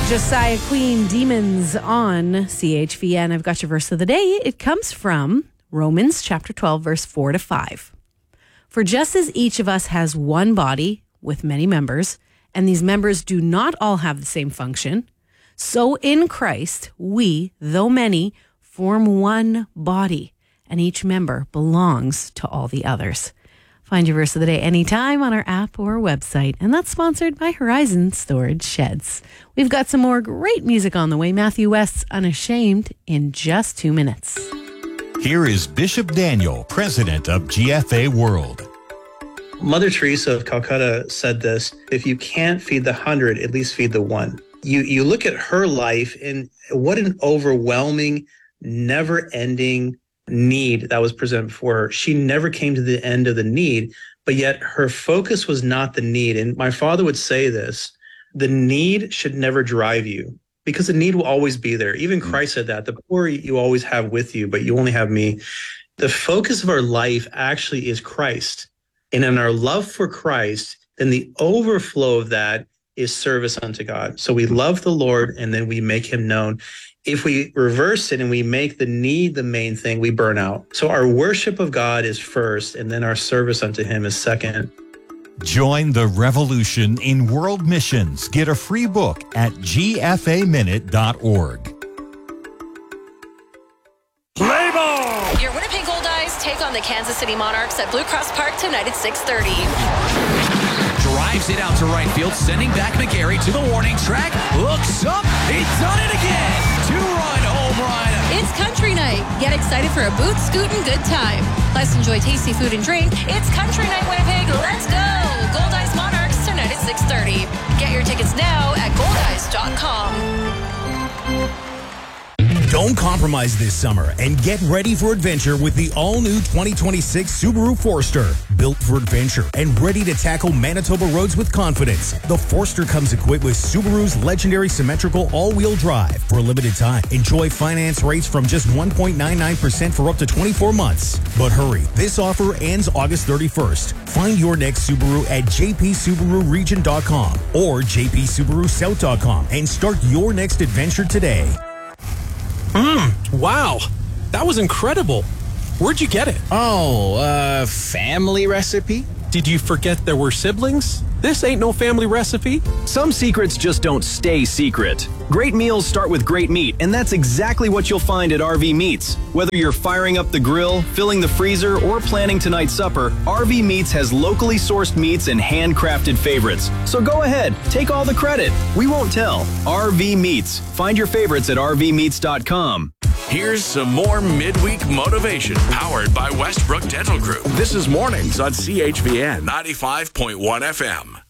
Josiah Queen, Demons on CHVN. I've got your verse of the day. It comes from Romans chapter 12, verse 4-5. For just as each of us has one body with many members, and these members do not all have the same function, so in Christ we, though many, form one body, and each member belongs to all the others. Find your verse of the day anytime on our app or website, and that's sponsored by Horizon Storage Sheds. We've got some more great music on the way. Matthew West's Unashamed in just 2 minutes. Here is Bishop Daniel, president of GFA World. Mother Teresa of Calcutta said this: if you can't feed the 100, at least feed the one. You look at her life, and what an overwhelming, never-ending need that was presented before her. She never came to the end of the need, but yet her focus was not the need. And my father would say this: the need should never drive you, because the need will always be there. Even Christ said that: the poor you always have with you, but you only have me. The focus of our life actually is Christ. And in our love for Christ, then the overflow of that is service unto God. So we love the Lord, and then we make him known. If we reverse it and we make the need the main thing, we burn out. So our worship of God is first, and then our service unto him is second. Join the revolution in world missions. Get a free book at gfaminute.org. Play ball! Your Winnipeg Gold Eyes take on the Kansas City Monarchs at Blue Cross Park tonight at 6:30. Drives it out to right field, sending back McGarry to the warning track. Looks up. He's done it again. 2-run home run. It's country night. Get excited for a boot, scoot, and good time. Plus, enjoy tasty food and drink. It's country night, Winnipeg. Let's go. Gold Eyes Monarchs tonight at 6:30. Get your tickets now at goldeyes.com. Don't compromise this summer and get ready for adventure with the all-new 2026 Subaru Forester. Built for adventure and ready to tackle Manitoba roads with confidence, the Forester comes equipped with Subaru's legendary symmetrical all-wheel drive. For a limited time, enjoy finance rates from just 1.99% for up to 24 months. But hurry, this offer ends August 31st. Find your next Subaru at jpsubaruregion.com or jpsubarusouth.com and start your next adventure today. Wow, that was incredible. Where'd you get it? Oh, family recipe? Did you forget there were siblings? This ain't no family recipe. Some secrets just don't stay secret. Great meals start with great meat, and that's exactly what you'll find at RV Meats. Whether you're firing up the grill, filling the freezer, or planning tonight's supper, RV Meats has locally sourced meats and handcrafted favorites. So go ahead, take all the credit. We won't tell. RV Meats. Find your favorites at rvmeats.com. Here's some more midweek motivation powered by Westbrook Dental Group. This is Mornings on CHVN 95.1 FM.